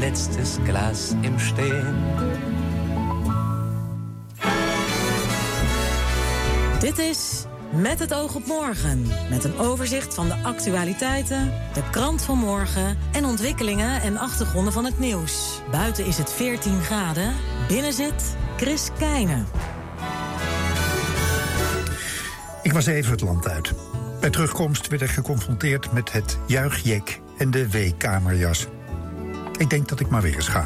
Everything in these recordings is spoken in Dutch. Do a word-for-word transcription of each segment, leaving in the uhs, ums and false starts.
letztes Glas im Stehen. Dit is Met het oog op morgen. Met een overzicht van de actualiteiten, de krant van morgen en ontwikkelingen en achtergronden van het nieuws. Buiten is het veertien graden. Binnen zit Chris Keijne. Ik was even het land uit. Bij terugkomst werd ik geconfronteerd met het juichjek en de weekkamerjas. Ik denk dat ik maar weer eens ga.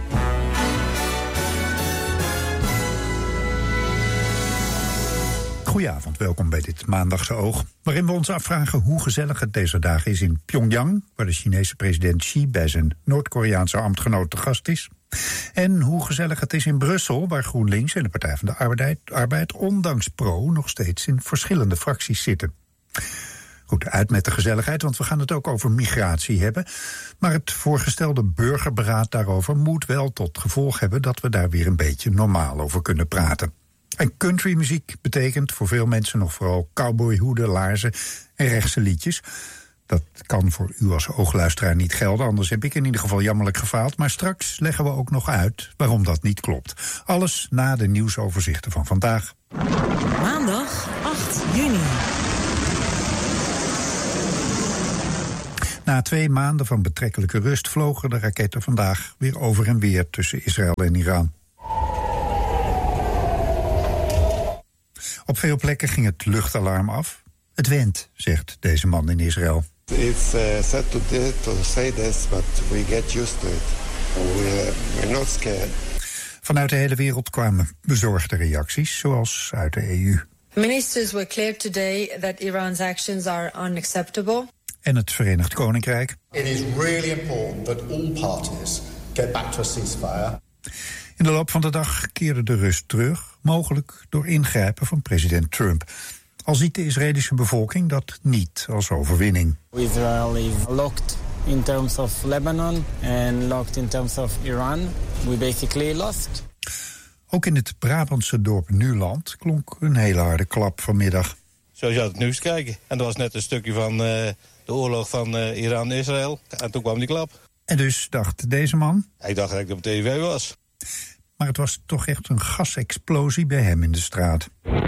Goedenavond, welkom bij dit Maandagse Oog, waarin we ons afvragen hoe gezellig het deze dagen is in Pyongyang, waar de Chinese president Xi bij zijn Noord-Koreaanse ambtgenoot te gast is. En hoe gezellig het is in Brussel, waar GroenLinks en de Partij van de Arbeid, Arbeid ondanks Pro nog steeds in verschillende fracties zitten. Goed, uit met de gezelligheid, want we gaan het ook over migratie hebben. Maar het voorgestelde burgerberaad daarover moet wel tot gevolg hebben dat we daar weer een beetje normaal over kunnen praten. En countrymuziek betekent voor veel mensen nog vooral cowboyhoeden, laarzen en rechtse liedjes. Dat kan voor u als oogluisteraar niet gelden, anders heb ik in ieder geval jammerlijk gefaald. Maar straks leggen we ook nog uit waarom dat niet klopt. Alles na de nieuwsoverzichten van vandaag. Maandag acht juni. Na twee maanden van betrekkelijke rust vlogen de raketten vandaag weer over en weer tussen Israël en Iran. Op veel plekken ging het luchtalarm af. Het went, zegt deze man in Israël. It's uh, sad to, to say this, but we get used to it. We, we're not scared. Vanuit de hele wereld kwamen bezorgde reacties, zoals uit de E U. Ministers were clear today that Iran's actions are unacceptable. En het Verenigd Koninkrijk. It is really important that all parties get back to a ceasefire. In de loop van de dag keerde de rust terug, mogelijk door ingrijpen van president Trump. Al ziet de Israëlische bevolking dat niet als overwinning. Israel is locked in terms of Lebanon and locked in terms of Iran. We basically lost. Ook in het Brabantse dorp Nuland klonk een hele harde klap vanmiddag. Zoals je uit het nieuws kijken. En dat was net een stukje van uh, de oorlog van uh, Iran en Israël. En toen kwam die klap. En dus dacht deze man... Ik dacht dat ik op tv was. Maar het was toch echt een gasexplosie bij hem in de straat.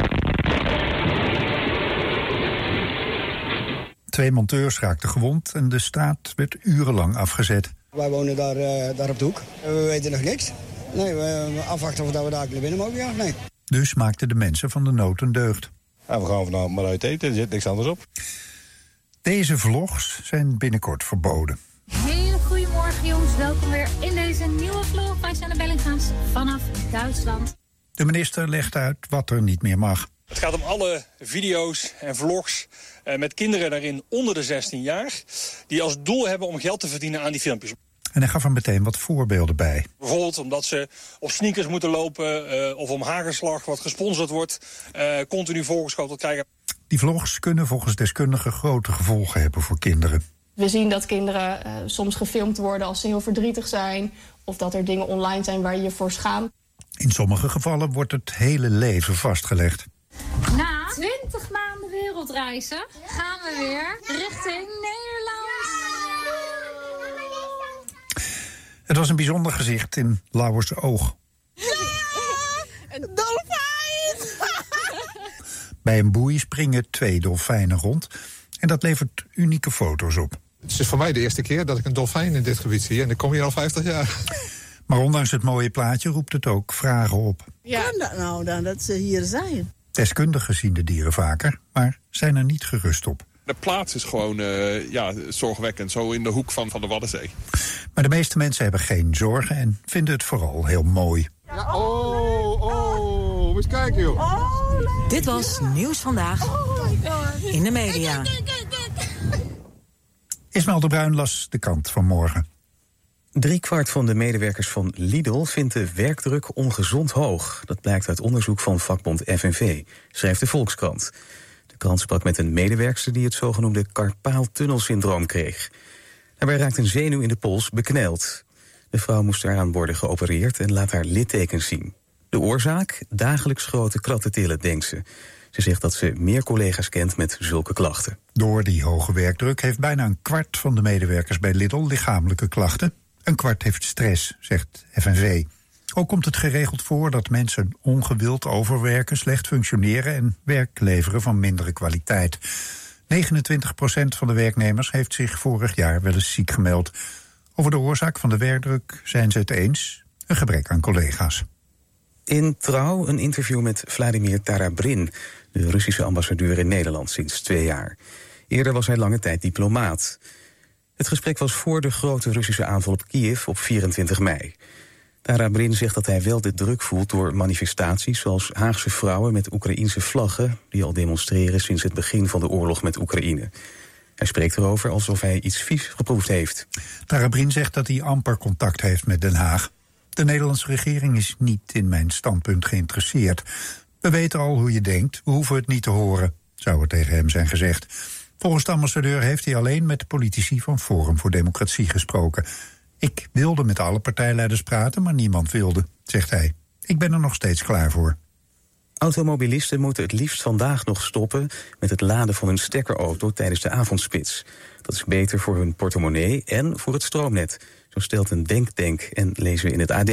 Twee monteurs raakten gewond en de straat werd urenlang afgezet. Wij wonen daar, uh, daar op de hoek. We weten nog niks. Nee, we afwachten of we daar naar binnen mogen, ja, nee. Dus maakten de mensen van de nood een deugd. Nou, we gaan vanavond maar uit eten, er zit niks anders op. Deze vlogs zijn binnenkort verboden. Hele goedemorgen jongens, welkom weer in deze nieuwe vlog bij Sanne Bellinga's vanaf Duitsland. De minister legt uit wat er niet meer mag. Het gaat om alle video's en vlogs eh, met kinderen daarin onder de zestien jaar... die als doel hebben om geld te verdienen aan die filmpjes. En hij gaf er meteen wat voorbeelden bij. Bijvoorbeeld omdat ze op sneakers moeten lopen uh, of om hagelslag wat gesponsord wordt, uh, continu voorgeschoteld krijgen. Die vlogs kunnen volgens deskundigen grote gevolgen hebben voor kinderen. We zien dat kinderen uh, soms gefilmd worden als ze heel verdrietig zijn, of dat er dingen online zijn waar je je voor schaamt. In sommige gevallen wordt het hele leven vastgelegd. Na twintig maanden wereldreizen gaan we weer richting Nederland. Het was een bijzonder gezicht in Lauwersoog. Ja, een dolfijn! Bij een boei springen twee dolfijnen rond. En dat levert unieke foto's op. Het is voor mij de eerste keer dat ik een dolfijn in dit gebied zie. En ik kom hier al vijftig jaar. Maar ondanks het mooie plaatje roept het ook vragen op. Ja. Kan dat nou dan, dat ze hier zijn? Deskundigen zien de dieren vaker, maar zijn er niet gerust op. De plaats is gewoon uh, ja, zorgwekkend, zo in de hoek van, van de Waddenzee. Maar de meeste mensen hebben geen zorgen en vinden het vooral heel mooi. Ja, oh, oh, moet eens kijken joh. Oh, dit was Nieuws Vandaag in de media. Ismaël de Bruin las de krant van morgen. Driekwart van de medewerkers van Lidl vindt de werkdruk ongezond hoog. Dat blijkt uit onderzoek van vakbond F N V, schrijft de Volkskrant. De krant sprak met een medewerkster die het zogenoemde carpaaltunnelsyndroom kreeg. Daarbij raakt een zenuw in de pols bekneld. De vrouw moest eraan worden geopereerd en laat haar littekens zien. De oorzaak? Dagelijks grote kratten tillen, denkt ze. Ze zegt dat ze meer collega's kent met zulke klachten. Door die hoge werkdruk heeft bijna een kwart van de medewerkers bij Lidl lichamelijke klachten. Een kwart heeft stress, zegt F N V. Ook komt het geregeld voor dat mensen ongewild overwerken, slecht functioneren en werk leveren van mindere kwaliteit. negenentwintig procent van de werknemers heeft zich vorig jaar wel eens ziek gemeld. Over de oorzaak van de werkdruk zijn ze het eens: een gebrek aan collega's. In Trouw een interview met Vladimir Tarabrin, de Russische ambassadeur in Nederland sinds twee jaar. Eerder was hij lange tijd diplomaat. Het gesprek was voor de grote Russische aanval op Kiev op vierentwintig mei. Tarabrin zegt dat hij wel de druk voelt door manifestaties zoals Haagse vrouwen met Oekraïense vlaggen die al demonstreren sinds het begin van de oorlog met Oekraïne. Hij spreekt erover alsof hij iets vies geproefd heeft. Tarabrin zegt dat hij amper contact heeft met Den Haag. De Nederlandse regering is niet in mijn standpunt geïnteresseerd. We weten al hoe je denkt, we hoeven het niet te horen, zou er tegen hem zijn gezegd. Volgens de ambassadeur heeft hij alleen met de politici van Forum voor Democratie gesproken. Ik wilde met alle partijleiders praten, maar niemand wilde, zegt hij. Ik ben er nog steeds klaar voor. Automobilisten moeten het liefst vandaag nog stoppen met het laden van hun stekkerauto tijdens de avondspits. Dat is beter voor hun portemonnee en voor het stroomnet. Zo stelt een denktank en lezen we in het A D.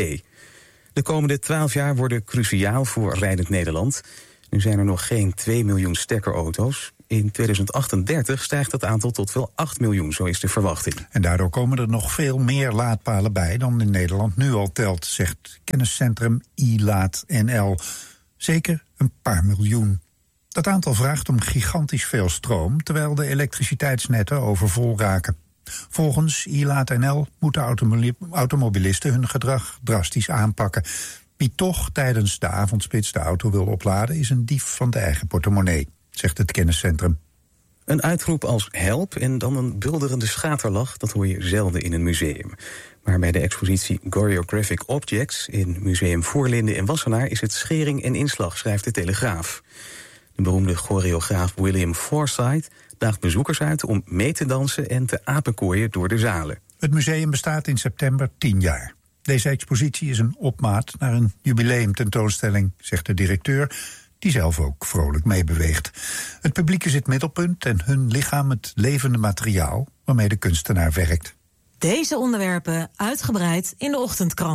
De komende twaalf jaar worden cruciaal voor rijdend Nederland. Nu zijn er nog geen twee miljoen stekkerauto's. In tweeduizend achtendertig stijgt dat aantal tot wel acht miljoen, zo is de verwachting. En daardoor komen er nog veel meer laadpalen bij dan in Nederland nu al telt, zegt kenniscentrum iLaat N L. Zeker een paar miljoen. Dat aantal vraagt om gigantisch veel stroom, terwijl de elektriciteitsnetten overvol raken. Volgens iLaat N L moeten automobilisten hun gedrag drastisch aanpakken. Wie toch tijdens de avondspits de auto wil opladen is een dief van de eigen portemonnee, zegt het kenniscentrum. Een uitroep als help en dan een bulderende schaterlach, dat hoor je zelden in een museum. Maar bij de expositie Choreographic Objects in Museum Voorlinden in Wassenaar is het schering en inslag, schrijft de Telegraaf. De beroemde choreograaf William Forsythe daagt bezoekers uit om mee te dansen en te apenkooien door de zalen. Het museum bestaat in september tien jaar. Deze expositie is een opmaat naar een jubileumtentoonstelling, zegt de directeur, die zelf ook vrolijk meebeweegt. Het publiek is het middelpunt en hun lichaam het levende materiaal waarmee de kunstenaar werkt. Deze onderwerpen uitgebreid in de ochtendkrant.